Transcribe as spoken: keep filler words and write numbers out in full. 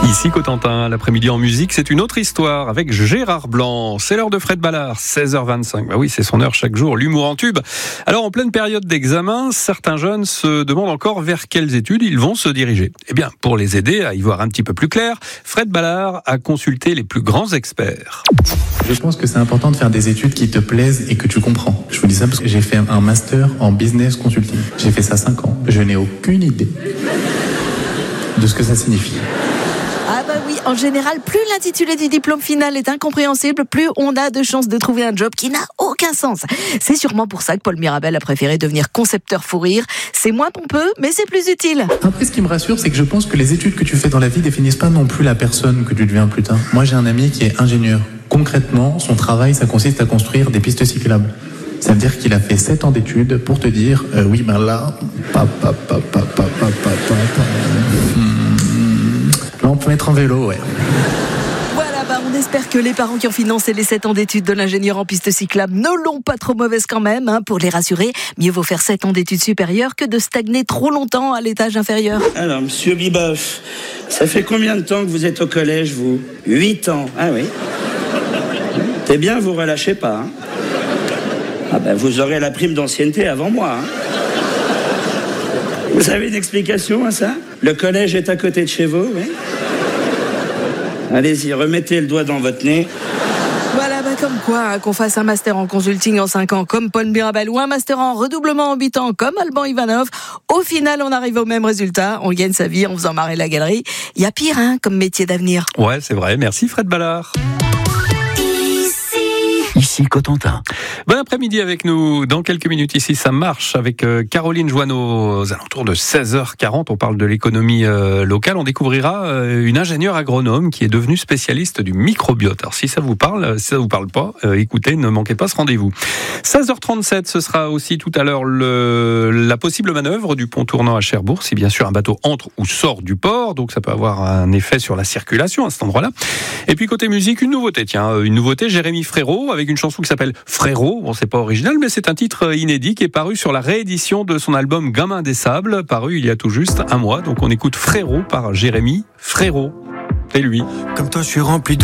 Ici Cotentin, l'après-midi en musique, c'est une autre histoire avec Gérard Blanc. C'est l'heure de Fred Ballard, seize heures vingt-cinq. Bah oui, c'est son heure chaque jour, l'humour en tube. Alors en pleine période d'examen, certains jeunes se demandent encore vers quelles études ils vont se diriger. Eh bien, pour les aider à y voir un petit peu plus clair, Fred Ballard a consulté les plus grands experts. Je pense que c'est important de faire des études qui te plaisent et que tu comprends. Je vous dis ça parce que j'ai fait un master en business consulting. J'ai fait ça cinq ans. Je n'ai aucune idée de ce que ça signifie. Ah bah oui, en général, plus l'intitulé du diplôme final est incompréhensible, plus on a de chances de trouver un job qui n'a aucun sens. C'est sûrement pour ça que Paul Mirabel a préféré devenir concepteur fou rire. C'est moins pompeux, mais c'est plus utile. Après, ce qui me rassure, c'est que je pense que les études que tu fais dans la vie définissent pas non plus la personne que tu deviens plus tard. Moi, j'ai un ami qui est ingénieur. Concrètement, son travail, ça consiste à construire des pistes cyclables. Ça veut dire qu'il a fait sept ans d'études pour te dire, euh, oui, ben là, pa, pa, pa, pa, pa, pa, pa, pa, hmm, là, on peut mettre en vélo, ouais. Voilà, bah on espère que les parents qui ont financé les sept ans d'études de l'ingénieur en piste cyclable ne l'ont pas trop mauvaise quand même, hein, pour les rassurer. Mieux vaut faire sept ans d'études supérieures que de stagner trop longtemps à l'étage inférieur. Alors, monsieur Biboff, ça fait combien de temps que vous êtes au collège, vous ? Huit ans, ah oui. C'est bien, vous relâchez pas, hein. Ah ben, vous aurez la prime d'ancienneté avant moi, hein. Vous avez une explication à ça ? Le collège est à côté de chez vous, oui ? Allez-y, remettez le doigt dans votre nez. Voilà, bah comme quoi, hein, qu'on fasse un master en consulting en cinq ans comme Paul Mirabel ou un master en redoublement en huit ans comme Alban Ivanov, au final, on arrive au même résultat. On gagne sa vie en faisant marrer la galerie. Il y a pire, hein, comme métier d'avenir. Ouais, c'est vrai. Merci Fred Ballard. Ici Cotentin. Bon après-midi avec nous. Dans quelques minutes ici, ça marche avec euh, Caroline Joanneau. Aux alentours de seize heures quarante, on parle de l'économie euh, locale. On découvrira euh, une ingénieure agronome qui est devenue spécialiste du microbiote. Alors si ça vous parle, si ça vous parle pas, euh, écoutez, ne manquez pas ce rendez-vous. seize heures trente-sept, ce sera aussi tout à l'heure le, la possible manœuvre du pont tournant à Cherbourg. Si bien sûr un bateau entre ou sort du port, donc ça peut avoir un effet sur la circulation à cet endroit-là. Et puis côté musique, une nouveauté. Tiens, une nouveauté, Jérémy Frérot avec une chanson qui s'appelle Frérot. Bon, c'est pas original, mais c'est un titre inédit qui est paru sur la réédition de son album Gamin des Sables, paru il y a tout juste un mois. Donc on écoute Frérot par Jérémy Frérot. C'est lui. Comme toi, je suis rempli de